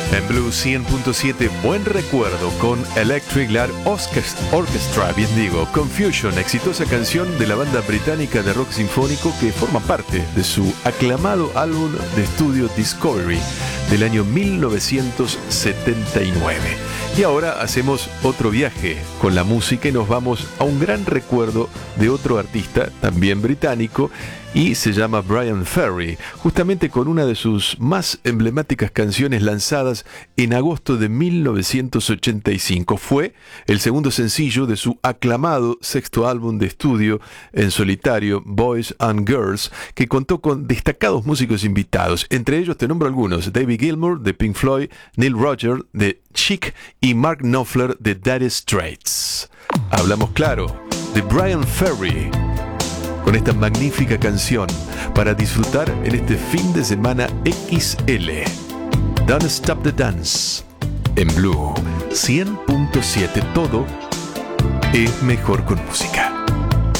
En Blue 100.7, buen recuerdo con Electric Light Orchestra, bien digo, Confusion, exitosa canción de la banda británica de rock sinfónico que forma parte de su aclamado álbum de estudio Discovery del año 1979. Y ahora hacemos otro viaje con la música y nos vamos a un gran recuerdo de otro artista, también británico, y se llama Bryan Ferry, justamente con una de sus más emblemáticas canciones lanzadas en agosto de 1985. Fue el segundo sencillo de su aclamado sexto álbum de estudio en solitario, Boys and Girls, que contó con destacados músicos invitados. Entre ellos te nombro algunos: David Gilmour de Pink Floyd, Neil Rogers de Chic y Mark Knopfler de Dire Straits. Hablamos, claro, de Bryan Ferry, con esta magnífica canción para disfrutar en este fin de semana XL. Don't Stop the Dance. En Blue 100.7, todo es mejor con música.